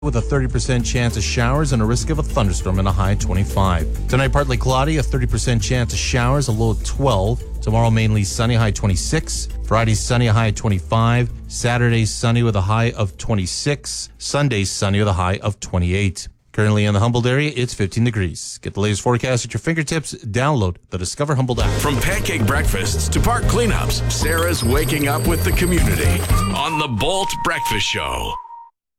with a 30% chance of showers and a risk of a thunderstorm and a high 25. Tonight, partly cloudy, a 30% chance of showers, a low of 12. Tomorrow, mainly sunny, high 26. Friday, sunny, a high of 25. Saturday, sunny with a high of 26. Sunday, sunny with a high of 28. Currently in the Humboldt area, it's 15 degrees. Get the latest forecast at your fingertips. Download the Discover Humboldt app. From pancake breakfasts to park cleanups, Sarah's waking up with the community on the Bolt Breakfast Show.